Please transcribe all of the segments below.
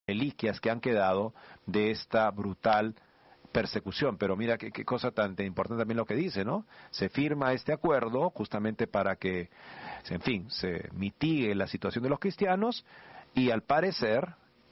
reliquias que han quedado de esta brutal persecución. Pero mira qué cosa tan importante también lo que dice, ¿no? Se firma este acuerdo justamente para que, en fin, se mitigue la situación de los cristianos, y al parecer,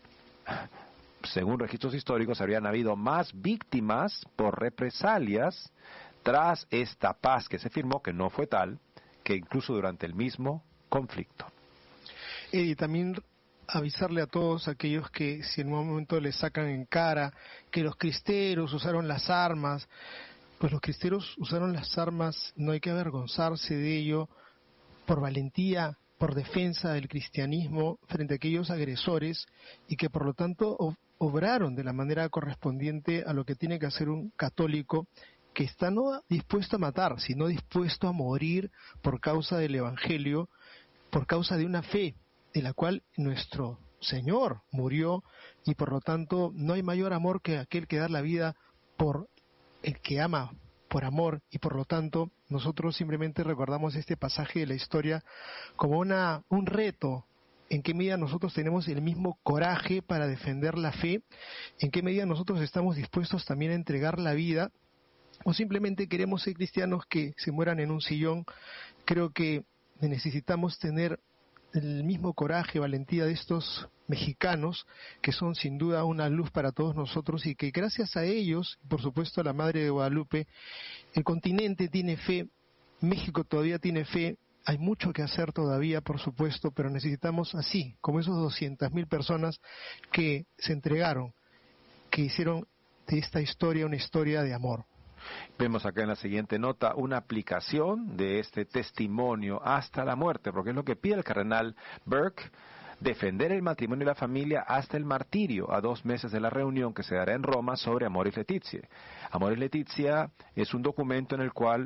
según registros históricos, habrían habido más víctimas por represalias tras esta paz que se firmó, que no fue tal, que incluso durante el mismo conflicto. Y también avisarle a todos aquellos que si en un momento les sacan en cara que los cristeros usaron las armas, pues los cristeros usaron las armas, no hay que avergonzarse de ello, por valentía, por defensa del cristianismo frente a aquellos agresores, y que por lo tanto obraron de la manera correspondiente a lo que tiene que hacer un católico, que está no dispuesto a matar, sino dispuesto a morir por causa del Evangelio, por causa de una fe de la cual nuestro Señor murió, y por lo tanto no hay mayor amor que aquel que da la vida por el que ama por amor, y por lo tanto nosotros simplemente recordamos este pasaje de la historia como un reto. ¿En qué medida nosotros tenemos el mismo coraje para defender la fe? ¿En qué medida nosotros estamos dispuestos también a entregar la vida? ¿O simplemente queremos ser cristianos que se mueran en un sillón? Creo que necesitamos tener el mismo coraje, valentía de estos mexicanos, que son sin duda una luz para todos nosotros, y que gracias a ellos, por supuesto a la Madre de Guadalupe, el continente tiene fe, México todavía tiene fe. Hay mucho que hacer todavía, por supuesto, pero necesitamos así, como esos 200.000 personas que se entregaron, que hicieron de esta historia una historia de amor. Vemos acá en la siguiente nota una aplicación de este testimonio hasta la muerte, porque es lo que pide el cardenal Burke: defender el matrimonio y la familia hasta el martirio, a 2 meses de la reunión que se dará en Roma sobre Amoris Laetitia. Amoris Laetitia es un documento en el cual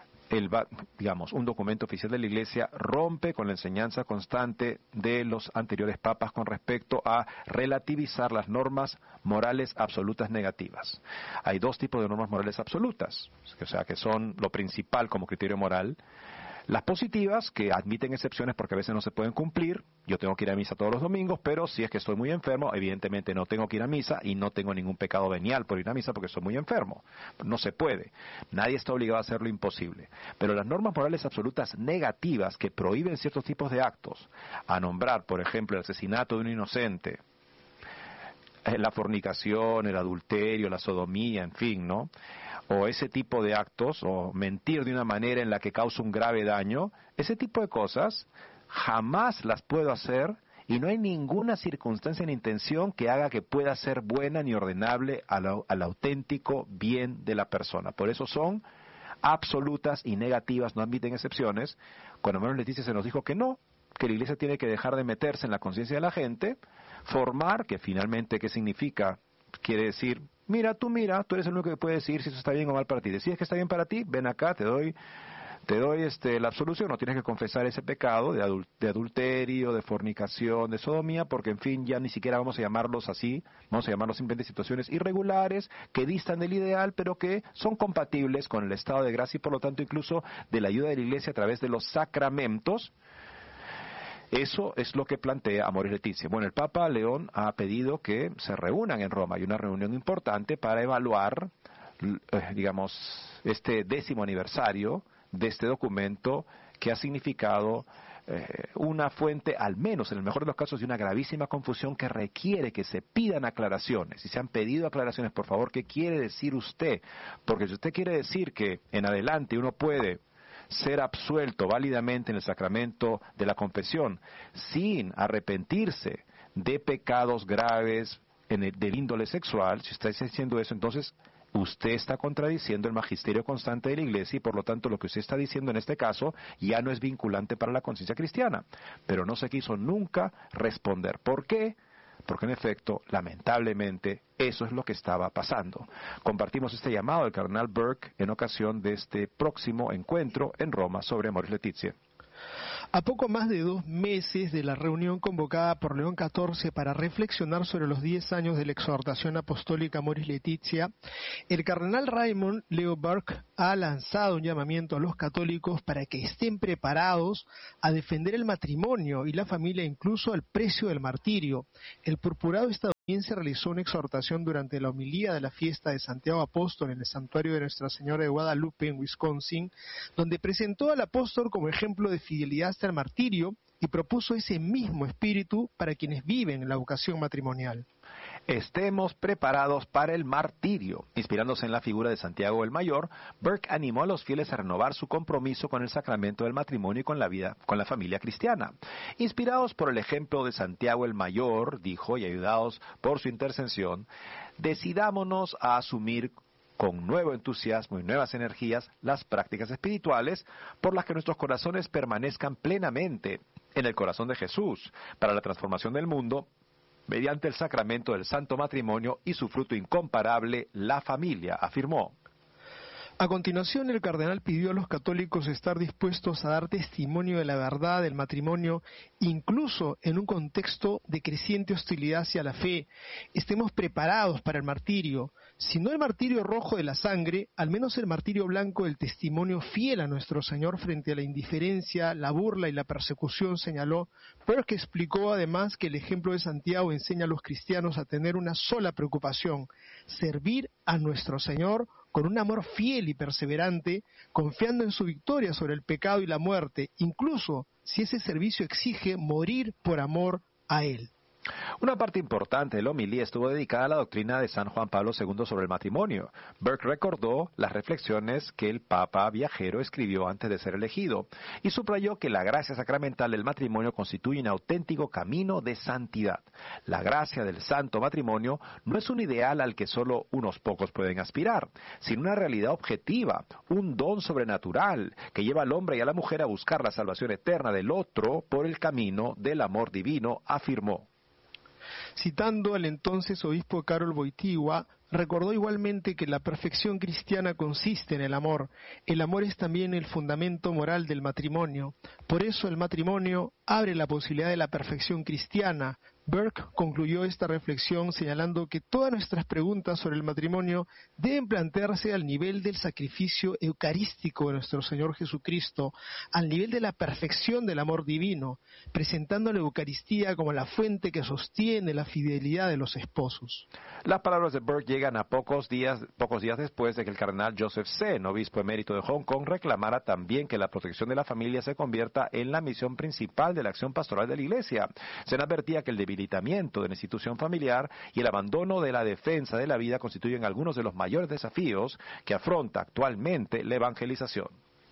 un documento oficial de la Iglesia rompe con la enseñanza constante de los anteriores papas con respecto a relativizar las normas morales absolutas negativas. Hay 2 tipos de normas morales absolutas, o sea, que son lo principal como criterio moral. Las positivas, que admiten excepciones porque a veces no se pueden cumplir. Yo tengo que ir a misa todos los domingos, pero si es que estoy muy enfermo, evidentemente no tengo que ir a misa, y no tengo ningún pecado venial por ir a misa porque estoy muy enfermo. No se puede. Nadie está obligado a hacer lo imposible. Pero las normas morales absolutas negativas, que prohíben ciertos tipos de actos, a nombrar, por ejemplo, el asesinato de un inocente, la fornicación, el adulterio, la sodomía, en fin, ¿no? O ese tipo de actos, o mentir de una manera en la que causa un grave daño, ese tipo de cosas jamás las puedo hacer, y no hay ninguna circunstancia ni intención que haga que pueda ser buena ni ordenable al auténtico bien de la persona. Por eso son absolutas y negativas, no admiten excepciones. Cuando Amoris Laetitia se nos dijo que no, que la Iglesia tiene que dejar de meterse en la conciencia de la gente, formar, que finalmente, ¿qué significa? Quiere decir, mira, tú eres el único que puede decir si eso está bien o mal para ti. Decides que está bien para ti, ven acá, te doy la absolución. No tienes que confesar ese pecado de adulterio, de fornicación, de sodomía, porque en fin, ya ni siquiera vamos a llamarlos así, vamos a llamarlos simplemente situaciones irregulares, que distan del ideal, pero que son compatibles con el estado de gracia, y por lo tanto incluso de la ayuda de la Iglesia a través de los sacramentos. Eso es lo que plantea Amoris Laetitia. Bueno, el Papa León ha pedido que se reúnan en Roma. Hay una reunión importante para evaluar, este 10º aniversario de este documento, que ha significado una fuente, al menos en el mejor de los casos, de una gravísima confusión que requiere que se pidan aclaraciones. Si se han pedido aclaraciones, por favor, ¿qué quiere decir usted? Porque si usted quiere decir que en adelante uno puede ser absuelto válidamente en el sacramento de la confesión sin arrepentirse de pecados graves del índole sexual, si está diciendo eso, entonces usted está contradiciendo el magisterio constante de la Iglesia, y por lo tanto lo que usted está diciendo en este caso ya no es vinculante para la conciencia cristiana. Pero no se quiso nunca responder. ¿Por qué? Porque en efecto, lamentablemente, eso es lo que estaba pasando. Compartimos este llamado del cardenal Burke en ocasión de este próximo encuentro en Roma sobre Amoris Laetitia. A poco más de 2 meses de la reunión convocada por León XIV para reflexionar sobre los 10 años de la exhortación apostólica Amoris Laetitia, el cardenal Raymond Leo Burke ha lanzado un llamamiento a los católicos para que estén preparados a defender el matrimonio y la familia, incluso al precio del martirio. El purpurado también se realizó una exhortación durante la homilía de la fiesta de Santiago Apóstol en el santuario de Nuestra Señora de Guadalupe en Wisconsin, donde presentó al apóstol como ejemplo de fidelidad hasta el martirio y propuso ese mismo espíritu para quienes viven en la vocación matrimonial. Estemos preparados para el martirio. Inspirándose en la figura de Santiago el Mayor, Burke animó a los fieles a renovar su compromiso con el sacramento del matrimonio y con la familia cristiana. Inspirados por el ejemplo de Santiago el Mayor, dijo, y ayudados por su intercesión, decidámonos a asumir con nuevo entusiasmo y nuevas energías las prácticas espirituales por las que nuestros corazones permanezcan plenamente en el corazón de Jesús para la transformación del mundo mediante el sacramento del santo matrimonio y su fruto incomparable, la familia, afirmó. A continuación, el cardenal pidió a los católicos estar dispuestos a dar testimonio de la verdad del matrimonio, incluso en un contexto de creciente hostilidad hacia la fe. Estemos preparados para el martirio, si no el martirio rojo de la sangre, al menos el martirio blanco del testimonio fiel a nuestro Señor frente a la indiferencia, la burla y la persecución, señaló. Burke explicó además que el ejemplo de Santiago enseña a los cristianos a tener una sola preocupación: servir a nuestro Señor con un amor fiel y perseverante, confiando en su victoria sobre el pecado y la muerte, incluso si ese servicio exige morir por amor a Él. Una parte importante de la homilía estuvo dedicada a la doctrina de San Juan Pablo II sobre el matrimonio. Burke recordó las reflexiones que el Papa viajero escribió antes de ser elegido y subrayó que la gracia sacramental del matrimonio constituye un auténtico camino de santidad. La gracia del santo matrimonio no es un ideal al que solo unos pocos pueden aspirar, sino una realidad objetiva, un don sobrenatural que lleva al hombre y a la mujer a buscar la salvación eterna del otro por el camino del amor divino, afirmó. Citando al entonces obispo Karol Wojtyła, recordó igualmente que la perfección cristiana consiste en el amor. El amor es también el fundamento moral del matrimonio. Por eso el matrimonio abre la posibilidad de la perfección cristiana. Burke concluyó esta reflexión señalando que todas nuestras preguntas sobre el matrimonio deben plantearse al nivel del sacrificio eucarístico de nuestro Señor Jesucristo, al nivel de la perfección del amor divino, presentando la Eucaristía como la fuente que sostiene la fidelidad de los esposos. Las palabras de Burke llegan a pocos días después de que el cardenal Joseph Zen, obispo emérito de Hong Kong, reclamara también que la protección de la familia se convierta en la misión principal de la acción pastoral de la Iglesia. Zen advertía que el debilitamiento de la institución familiar y el abandono de la defensa de la vida constituyen algunos de los mayores desafíos que afronta actualmente la evangelización.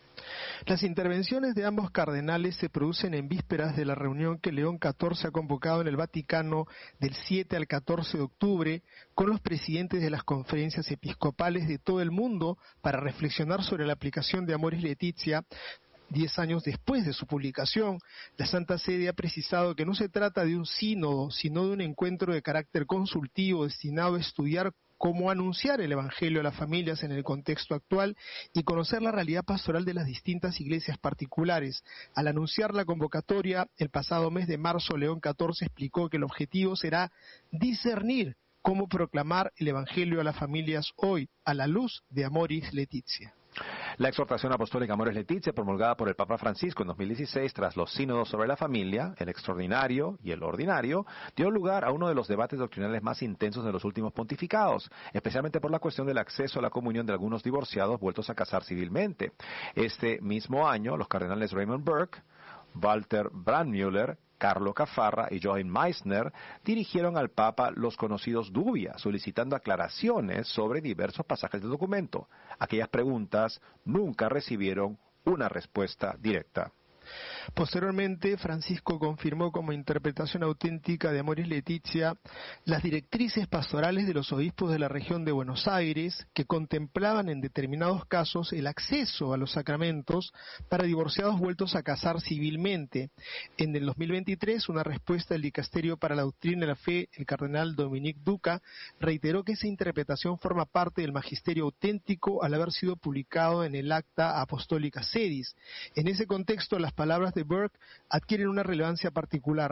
Las intervenciones de ambos cardenales se producen en vísperas de la reunión que León XIV ha convocado en el Vaticano del 7 al 14 de octubre con los presidentes de las conferencias episcopales de todo el mundo para reflexionar sobre la aplicación de Amoris Laetitia. 10 años después de su publicación, la Santa Sede ha precisado que no se trata de un sínodo, sino de un encuentro de carácter consultivo destinado a estudiar cómo anunciar el Evangelio a las familias en el contexto actual y conocer la realidad pastoral de las distintas iglesias particulares. Al anunciar la convocatoria, el pasado mes de marzo, León XIV explicó que el objetivo será discernir cómo proclamar el Evangelio a las familias hoy, a la luz de Amoris Laetitia. La exhortación apostólica Amoris Laetitia, promulgada por el Papa Francisco en 2016 tras los sínodos sobre la familia, el extraordinario y el ordinario, dio lugar a uno de los debates doctrinales más intensos de los últimos pontificados, especialmente por la cuestión del acceso a la comunión de algunos divorciados vueltos a casar civilmente. Este mismo año, los cardenales Raymond Burke, Walter Brandmüller, Carlo Caffarra y Joachim Meissner dirigieron al Papa los conocidos dubia, solicitando aclaraciones sobre diversos pasajes del documento. Aquellas preguntas nunca recibieron una respuesta directa. Posteriormente, Francisco confirmó como interpretación auténtica de Amoris Laetitia las directrices pastorales de los obispos de la región de Buenos Aires, que contemplaban en determinados casos el acceso a los sacramentos para divorciados vueltos a casar civilmente. En el 2023, una respuesta del Dicasterio para la Doctrina de la Fe, el cardenal Dominique Duca, reiteró que esa interpretación forma parte del magisterio auténtico al haber sido publicado en el Acta Apostolica Sedis. En ese contexto, las palabras de Burke adquieren una relevancia particular.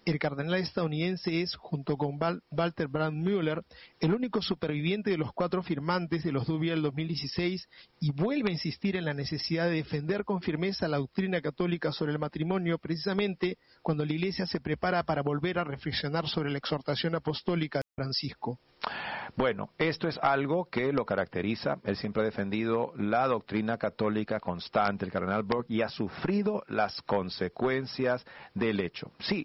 el cardenal estadounidense es, junto con Walter Brandmüller, el único superviviente de los 4 firmantes de los Dubiel del 2016 y vuelve a insistir en la necesidad de defender con firmeza la doctrina católica sobre el matrimonio, precisamente cuando la Iglesia se prepara para volver a reflexionar sobre la exhortación apostólica de Francisco. Bueno, esto es algo que lo caracteriza. Él siempre ha defendido la doctrina católica constante, el cardenal Burke, y ha sufrido las consecuencias del hecho. Sí,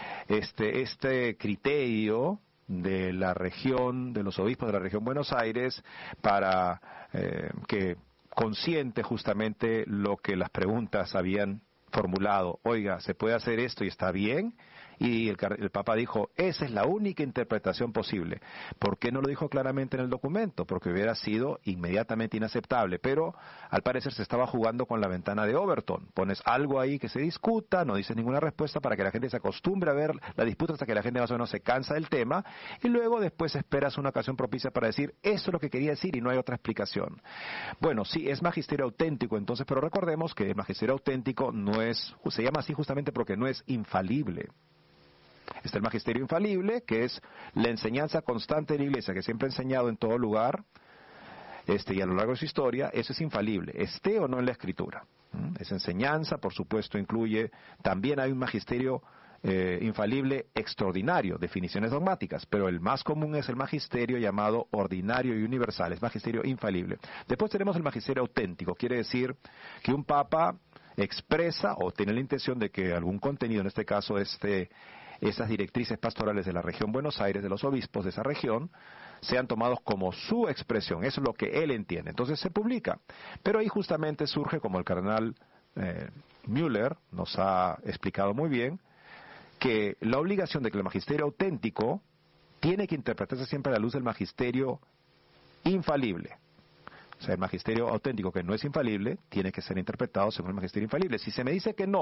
este criterio de la región, de los obispos de la región Buenos Aires, para que consiente justamente lo que las preguntas habían formulado. Oiga, ¿se puede hacer esto y está bien? Y el Papa dijo, esa es la única interpretación posible. ¿Por qué no lo dijo claramente en el documento? Porque hubiera sido inmediatamente inaceptable. Pero al parecer se estaba jugando con la ventana de Overton. Pones algo ahí que se discuta, no dices ninguna respuesta para que la gente se acostumbre a ver la disputa hasta que la gente más o menos se cansa del tema. Y luego después esperas una ocasión propicia para decir, eso es lo que quería decir y no hay otra explicación. Bueno, sí, es magisterio auténtico entonces, pero recordemos que el magisterio auténtico no es, se llama así justamente porque no es infalible. Está el magisterio infalible, que es la enseñanza constante de la Iglesia, que siempre ha enseñado en todo lugar, y a lo largo de su historia. Eso es infalible, esté o no en la Escritura. Esa enseñanza, por supuesto, incluye, también hay un magisterio infalible extraordinario, definiciones dogmáticas, pero el más común es el magisterio llamado ordinario y universal, es magisterio infalible. Después tenemos el magisterio auténtico, quiere decir que un papa expresa o tiene la intención de que algún contenido, en este caso esas directrices pastorales de la región Buenos Aires, de los obispos de esa región, sean tomados como su expresión. Eso es lo que él entiende. Entonces se publica. Pero ahí justamente surge, como el cardenal Müller nos ha explicado muy bien, que la obligación de que el magisterio auténtico tiene que interpretarse siempre a la luz del magisterio infalible. O sea, el magisterio auténtico, que no es infalible, tiene que ser interpretado según el magisterio infalible. Si se me dice que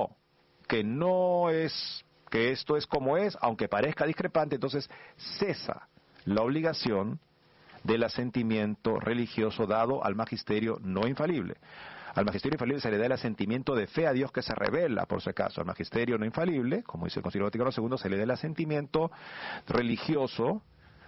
no es, que esto es como es, aunque parezca discrepante, entonces cesa la obligación del asentimiento religioso dado al magisterio no infalible. Al magisterio infalible se le da el asentimiento de fe a Dios que se revela, por si acaso. Al magisterio no infalible, como dice el Concilio Vaticano II, se le da el asentimiento religioso,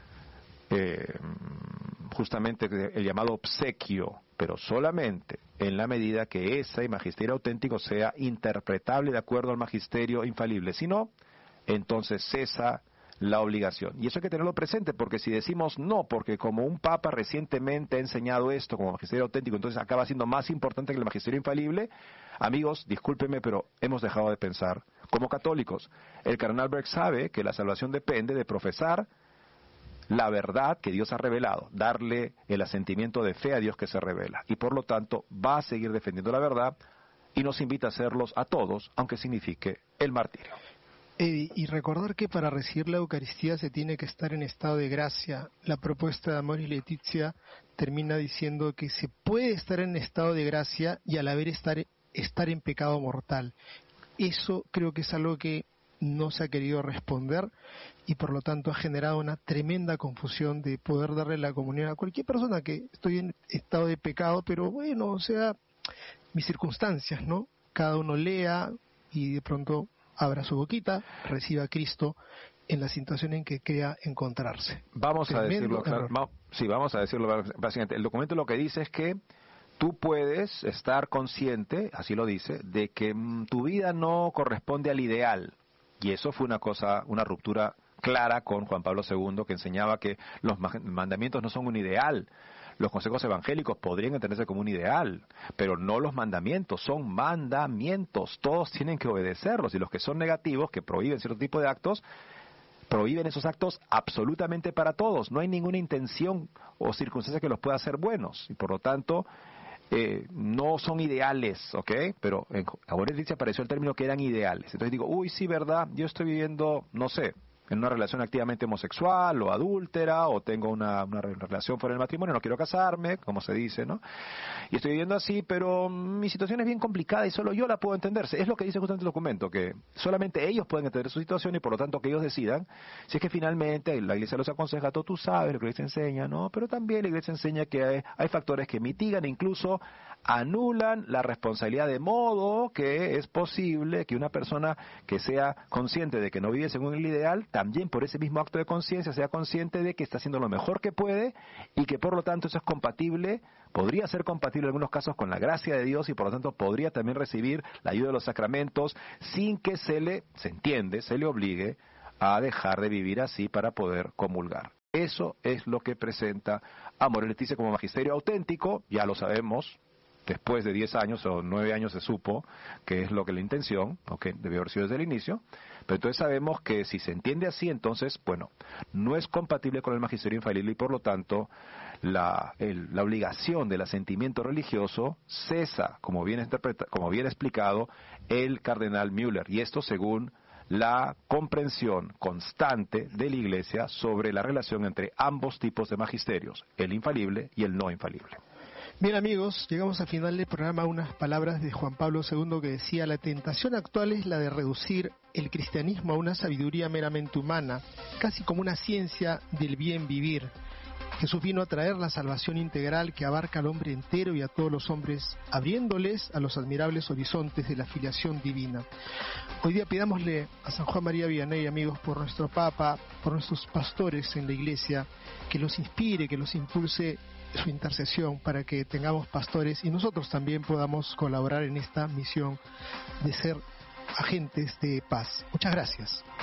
justamente el llamado obsequio, pero solamente en la medida que ese magisterio auténtico sea interpretable de acuerdo al magisterio infalible. Si no, entonces cesa la obligación. Y eso hay que tenerlo presente, porque si decimos no, porque como un papa recientemente ha enseñado esto como magisterio auténtico, entonces acaba siendo más importante que el magisterio infalible, amigos, discúlpenme, pero hemos dejado de pensar como católicos. El cardenal Berg sabe que la salvación depende de profesar la verdad que Dios ha revelado, darle el asentimiento de fe a Dios que se revela, y por lo tanto va a seguir defendiendo la verdad y nos invita a hacerlos a todos, aunque signifique el martirio. Eddie, y recordar que para recibir la Eucaristía se tiene que estar en estado de gracia. La propuesta de Amoris Laetitia termina diciendo que se puede estar en estado de gracia y a la vez estar en pecado mortal. Eso creo que es algo que no se ha querido responder y por lo tanto ha generado una tremenda confusión de poder darle la comunión a cualquier persona que estoy en estado de pecado, pero bueno, o sea, mis circunstancias, ¿no? Cada uno lea y de pronto abra su boquita, reciba a Cristo en la situación en que crea encontrarse. Vamos a decirlo claro. Sí, vamos a decirlo básicamente. El documento lo que dice es que tú puedes estar consciente, así lo dice, de que tu vida no corresponde al ideal. Y eso fue una ruptura clara con Juan Pablo II, que enseñaba que los mandamientos no son un ideal. Los consejos evangélicos podrían entenderse como un ideal, pero no los mandamientos, son mandamientos. Todos tienen que obedecerlos, y los que son negativos, que prohíben cierto tipo de actos, prohíben esos actos absolutamente para todos. No hay ninguna intención o circunstancia que los pueda hacer buenos, y por lo tanto no son ideales, ¿ok? Pero en Amoris Laetitia apareció el término que eran ideales. Entonces digo, uy, sí, ¿verdad? Yo estoy viviendo, no sé, en una relación activamente homosexual o adúltera, o tengo una relación fuera del matrimonio, no quiero casarme, como se dice, ¿no? Y estoy viviendo así, pero mi situación es bien complicada y solo yo la puedo entender. Es lo que dice justamente el documento, que solamente ellos pueden entender su situación y por lo tanto que ellos decidan. Si es que finalmente la iglesia los aconseja, tú sabes lo que la iglesia enseña, ¿no? Pero también la iglesia enseña que hay factores que mitigan, incluso anulan la responsabilidad, de modo que es posible que una persona que sea consciente de que no vive según el ideal, también por ese mismo acto de conciencia sea consciente de que está haciendo lo mejor que puede y que por lo tanto eso es compatible, podría ser compatible en algunos casos con la gracia de Dios y por lo tanto podría también recibir la ayuda de los sacramentos sin que se le obligue a dejar de vivir así para poder comulgar. Eso es lo que presenta Amoris Laetitia como magisterio auténtico, ya lo sabemos. Después de 10 años o 9 años se supo que es lo que la intención, okay, debió haber sido desde el inicio, pero entonces sabemos que si se entiende así, entonces, bueno, no es compatible con el magisterio infalible y por lo tanto la obligación del asentimiento religioso cesa, como bien explicado el cardenal Müller, y esto según la comprensión constante de la Iglesia sobre la relación entre ambos tipos de magisterios, el infalible y el no infalible. Bien amigos, llegamos al final del programa. Unas palabras de Juan Pablo II que decía: la tentación actual es la de reducir el cristianismo a una sabiduría meramente humana, casi como una ciencia del bien vivir. Jesús vino a traer la salvación integral que abarca al hombre entero y a todos los hombres, abriéndoles a los admirables horizontes de la filiación divina. Hoy día pidámosle a San Juan María Vianney, amigos, por nuestro Papa, por nuestros pastores en la Iglesia, que los inspire, que los impulse su intercesión para que tengamos pastores y nosotros también podamos colaborar en esta misión de ser agentes de paz. Muchas gracias.